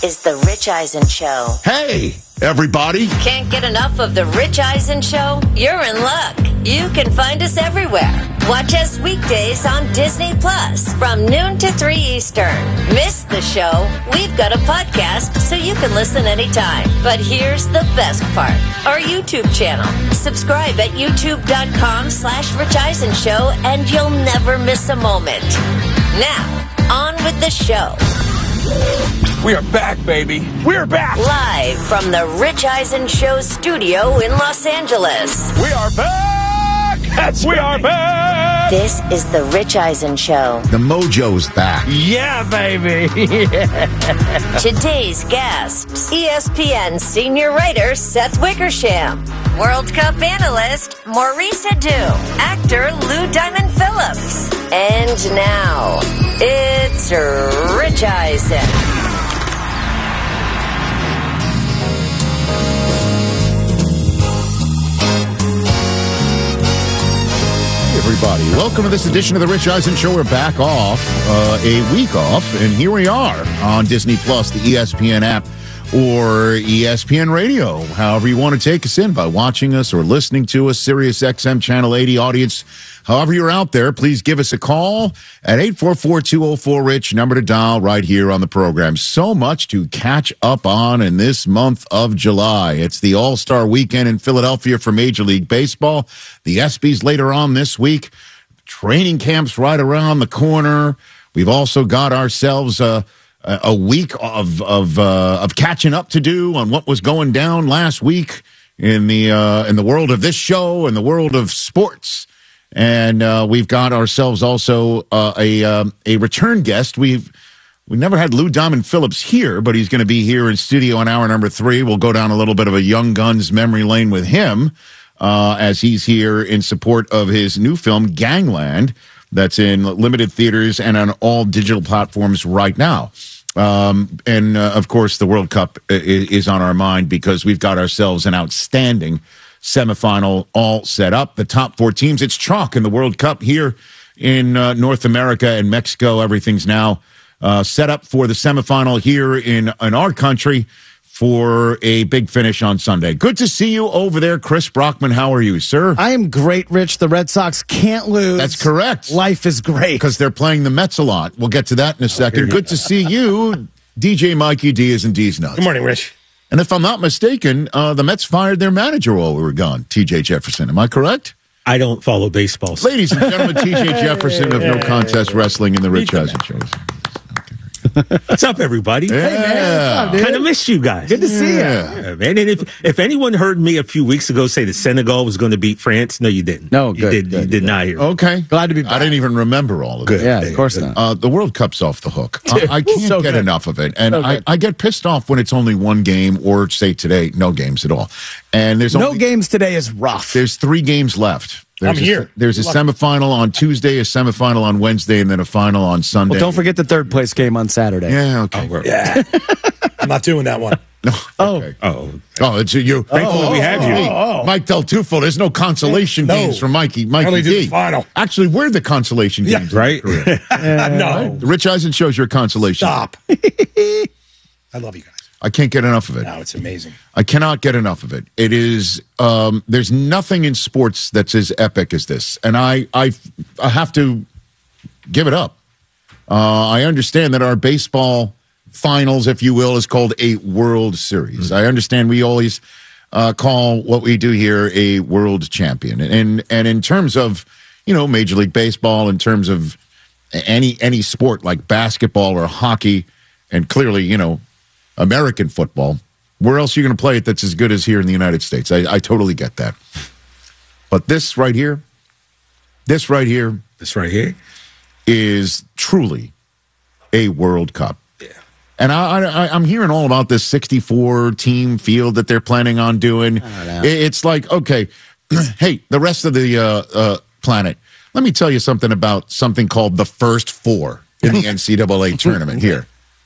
is The Rich Eisen Show. Hey, everybody. Can't get enough of The Rich Eisen Show? You're in luck. You can find us everywhere. Watch us weekdays on Disney Plus from noon to 3 Eastern. Miss the show? We've got a podcast so you can listen anytime. But here's the best part. Our YouTube channel. Subscribe at youtube.com/Rich Eisen Show and you'll never miss a moment. Now, on with the show. We are back, baby. We're back. Live from the Rich Eisen Show studio in Los Angeles. We are back. We are back. This is the Rich Eisen Show. The mojo's back. Yeah, baby. Today's guests, ESPN senior writer Seth Wickersham, World Cup analyst Maurice Adu, actor Lou Diamond Phillips. And now, it's Rich Eisen. Everybody, welcome to this edition of the Rich Eisen Show. We're back off, a week off, and here we are on Disney Plus, the ESPN app, or ESPN Radio, however you want to take us in by watching us or listening to us, Sirius XM Channel 80 audience. However you're out there, please give us a call at 844-204-RICH, number to dial right here on the program. So much to catch up on in this month of July. It's the All-Star Weekend in Philadelphia for Major League Baseball. The ESPYs later on this week. Training camps right around the corner. We've also got ourselves a week of catching up to do on what was going down last week in the world of this show and the world of sports. And we've got ourselves also a return guest. We never had Lou Diamond Phillips here, but he's going to be here in studio in hour number 3. We'll go down a little bit of a Young Guns memory lane with him as he's here in support of his new film, Gangland, that's in limited theaters and on all digital platforms right now. And of course, the World Cup is on our mind because we've got ourselves an outstanding semifinal all set up. The top 4 teams, it's chalk in the World Cup here in North America and Mexico. Everything's now set up for the semifinal here in our country for a big finish on Sunday. Good to see you over there, Chris Brockman. How are you, sir? I am great, Rich. The Red Sox can't lose. That's correct. Life is great. Because they're playing the Mets a lot. We'll get to that in a second. Good to see you, DJ Mikey Diaz and D's Nuts. Good morning, Rich. And if I'm not mistaken, the Mets fired their manager while we were gone, T.J. Jefferson. Am I correct? I don't follow baseball. Ladies and gentlemen, T.J. Jefferson of No Contest Wrestling in the Rich Eisen Show. What's up, everybody? Yeah. Hey, man. What's up, Kind of missed you guys. Good to see you. Yeah, man. And if anyone heard me a few weeks ago say that Senegal was going to beat France, no, you didn't. No, you good. You did not hear. Okay. Glad to be back. I didn't even remember all of it. Yeah, of course not. The World Cup's off the hook. I can't So get good. enough of it. And So good. I get pissed off when it's only one game or, say, today, no games at all. And there's No only, games today is rough. There's 3 games left. I'm here. There's a semifinal on Tuesday, a semifinal on Wednesday, and then a final on Sunday. Well, don't forget the third place game on Saturday. Yeah, okay. Yeah. I'm not doing that one. No, Oh. okay. Oh, It's you. thankfully we have you. Hey, Mike Del Tufo, there's no consolation No. games for Mikey only D. did the final. Actually, we're the consolation Yeah. games. Right? No. The Rich Eisen shows your consolation. Stop. I love you guys. I can't get enough of it. No, it's amazing. I cannot get enough of it. It is, there's nothing in sports that's as epic as this. And I have to give it up. I understand that our baseball finals, if you will, is called a World Series. I understand we always call what we do here a world champion. And in terms of, Major League Baseball, in terms of any sport like basketball or hockey, and clearly, American football, where else are you going to play it that's as good as here in the United States? I totally get that. But this right here is truly a World Cup. Yeah. And I'm hearing all about this 64-team field that they're planning on doing. It's like, okay, hey, the rest of the planet, let me tell you something about something called the First Four in the NCAA tournament here.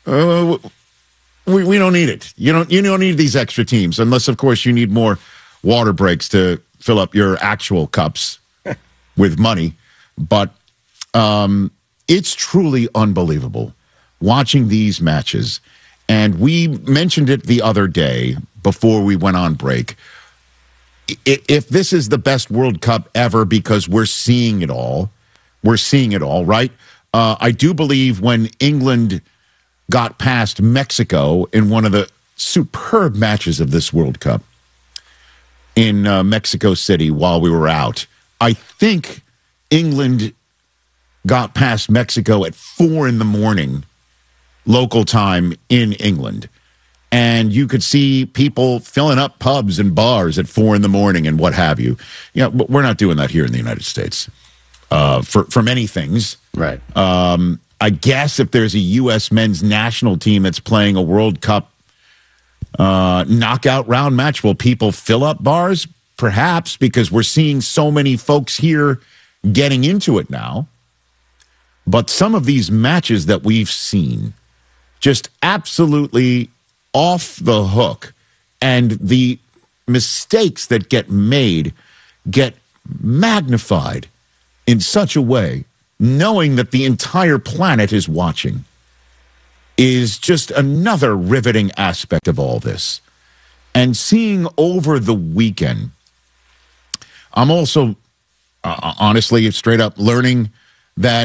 We don't need it. You don't need these extra teams unless, of course, you need more water breaks to fill up your actual cups with money. But it's truly unbelievable watching these matches And we mentioned it the other day before we went on break. If this is the best World Cup ever because we're seeing it all, right? I do believe when England got past Mexico in one of the superb matches of this World Cup in Mexico City while we were out, I think England got past Mexico at 4 a.m. local time in England. And you could see people filling up pubs and bars at 4 a.m. and what have you. But we're not doing that here in the United States for many things. Right. I guess if there's a U.S. men's national team that's playing a World Cup knockout round match, will people fill up bars? Perhaps, because we're seeing so many folks here getting into it now. But some of these matches that we've seen, just absolutely off the hook, and the mistakes that get made get magnified in such a way, knowing that the entire planet is watching, is just another riveting aspect of all this. And seeing over the weekend, I'm also, honestly, straight up learning that